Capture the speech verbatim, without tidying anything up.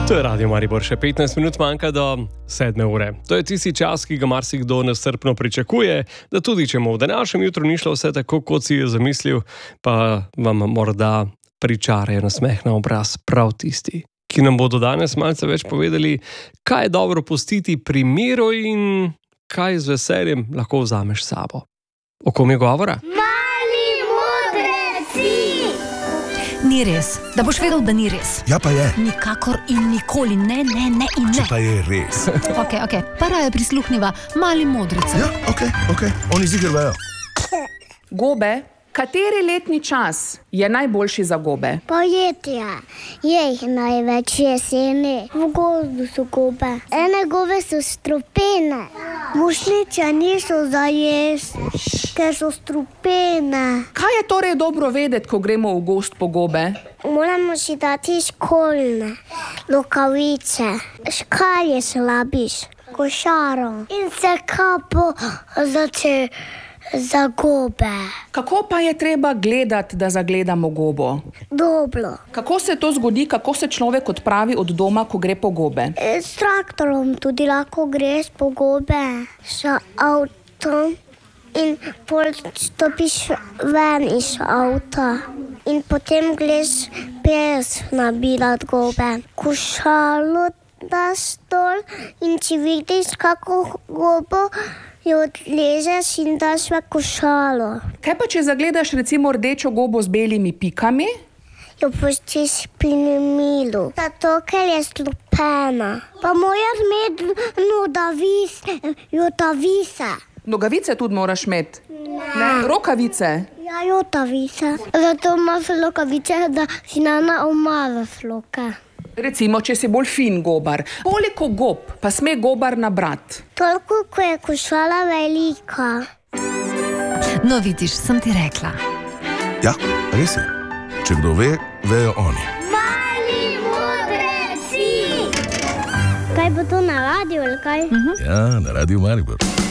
To je Radio Maribor, še petnajst minut manjka do sedme ure. To je tisti čas, ki ga marsikdo nestrpno pričakuje, da tudi če mu v današnjem jutru ni šlo vse tako, kot si je zamislil, pa vam morda pričarajo nasmeh na obraz prav tisti, ki nam bodo danes malce več povedali, kaj je dobro pustiti pri miru in kaj z veseljem lahko vzameš s sabo. O kom je govora? Ni res. Da boš vedel, da ni res. Ja, pa je. Nikakor in nikoli. Ne, ne, ne in ne. Če pa je res. Ok, ok. Para je prisluhniva mali modrica. Ja, ok, ok. Oni ziger vejo. Gobe. Kateri letni čas je najboljši za gobe? Poletje. Je jih največ jeseni. V gozdu so gobe. Ene gobe so strupene. Mušnice niso za jesti, ker so strupene. Kaj je torej dobro vedeti, ko gremo v gozd po gobe? Moramo si dati školne rokavice. Škalje slabiš, košaro in se kapo zače za gobe. Kako pa je treba gledati, da zagledamo gobo? Dobro. Kako se to zgodi, kako se človek odpravi od doma, ko gre po gobe? S traktorom tudi lahko greš po gobe, s avtom in pol stopiš ven iz avta in potem greš pes nabirati gobe. Košalo daš dol in če vidiš kako gobo, jo odležeš in daš v košalo. Kaj pa, če zagledaš recimo rdečo gobo z belimi pikami? Jo pustiš pri milu, zato ker je strupena. Pa moraš imeti nogavice, jotavice. Nogavice tudi moraš imeti? Ne. Rokavice? Ja, jotavice. Zato imaš rokavice, da si nana omavaš roke. Recimo, če si bolj fin gobar. Koliko gob pa sme gobar nabrati? Toliko, ko je košala velika. No, vidiš, sem ti rekla. Ja, res je. Če kdo ve, vejo oni. Mali modreci! Kaj bo to na radiju ali kaj? Ja, na Radio Maribor.